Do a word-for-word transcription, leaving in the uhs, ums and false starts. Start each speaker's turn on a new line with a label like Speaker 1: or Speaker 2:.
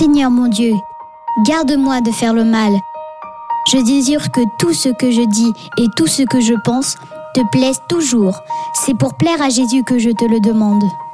Speaker 1: Seigneur mon Dieu, garde-moi de faire le mal. Je désire que tout ce que je dis et tout ce que je pense te plaise toujours. C'est pour plaire à Jésus que je te le demande.